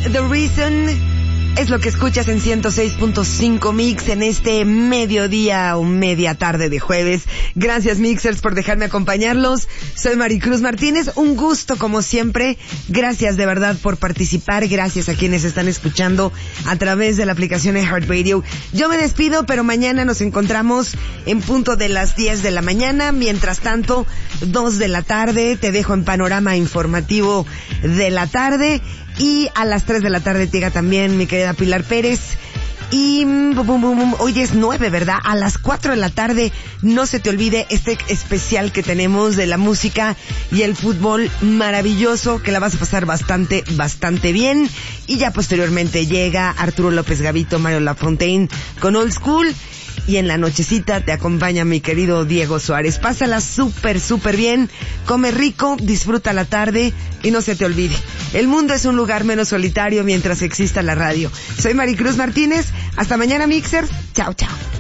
The Reason es lo que escuchas en 106.5 Mix en este mediodía o media tarde de jueves. Gracias, Mixers, por dejarme acompañarlos. Soy Maricruz Martínez. Un gusto, como siempre. Gracias de verdad por participar. Gracias a quienes están escuchando a través de la aplicación de iHeartRadio. Yo me despido, pero mañana nos encontramos en punto de las 10 de la mañana. Mientras tanto, 2 de la tarde, te dejo en panorama informativo de la tarde. Y a las 3 de la tarde llega también mi querida Pilar Pérez. Y hoy es 9, ¿verdad? A las 4 de la tarde, no se te olvide este especial que tenemos de la música y el fútbol maravilloso, que la vas a pasar bastante bien. Y ya posteriormente llega Arturo López Gavito, Mario Lafontaine con Old School. Y en la nochecita te acompaña mi querido Diego Suárez. Pásala súper bien, come rico, disfruta la tarde y no se te olvide, el mundo es un lugar menos solitario mientras exista la radio. Soy Maricruz Martínez, hasta mañana, Mixer. Chao.